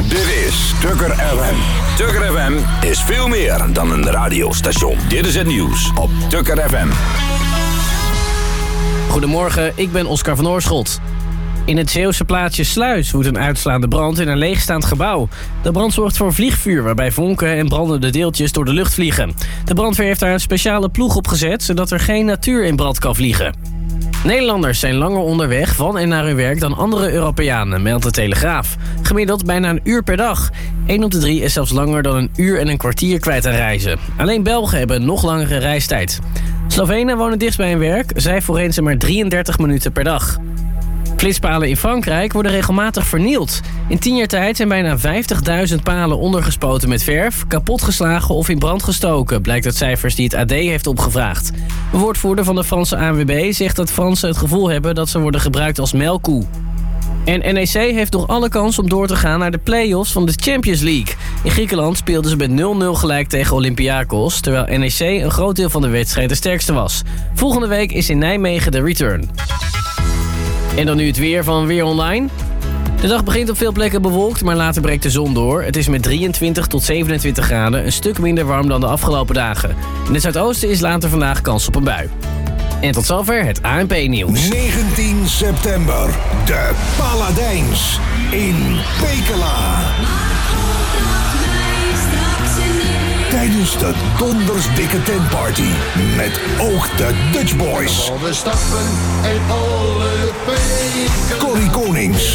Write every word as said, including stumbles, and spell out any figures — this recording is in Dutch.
Dit is Tukker F M. Tukker F M is veel meer dan een radiostation. Dit is het nieuws op Tukker F M. Goedemorgen, ik ben Oscar van Oorschot. In het Zeeuwse plaatsje Sluis woedt een uitslaande brand in een leegstaand gebouw. De brand zorgt voor vliegvuur, waarbij vonken en brandende deeltjes door de lucht vliegen. De brandweer heeft daar een speciale ploeg op gezet, zodat er geen natuur in brand kan vliegen. Nederlanders zijn langer onderweg van en naar hun werk dan andere Europeanen, meldt de Telegraaf. Gemiddeld bijna een uur per dag. Eén op de drie is zelfs langer dan een uur en een kwartier kwijt aan reizen. Alleen Belgen hebben een nog langere reistijd. Slovenen wonen dichtst bij hun werk, zij voorheen maar drieëndertig minuten per dag. Flitspalen in Frankrijk worden regelmatig vernield. In tien jaar tijd zijn bijna vijftigduizend palen ondergespoten met verf, kapotgeslagen of in brand gestoken, blijkt uit cijfers die het A D heeft opgevraagd. Een woordvoerder van de Franse A N W B zegt dat Fransen het gevoel hebben dat ze worden gebruikt als melkkoe. En N E C heeft nog alle kans om door te gaan naar de play-offs van de Champions League. In Griekenland speelden ze met nul nul gelijk tegen Olympiakos, terwijl N E C een groot deel van de wedstrijd de sterkste was. Volgende week is in Nijmegen de return. En dan nu het weer van Weer Online. De dag begint op veel plekken bewolkt, maar later breekt de zon door. Het is met drieëntwintig tot zevenentwintig graden een stuk minder warm dan de afgelopen dagen. In het zuidoosten is later vandaag kans op een bui. En tot zover het A N P-nieuws. negentien september, de Paladijns in Pekela. Tijdens de dondersdikke tentparty met ook de Dutch Boys. Alle stappen en alle peken. Corrie Konings.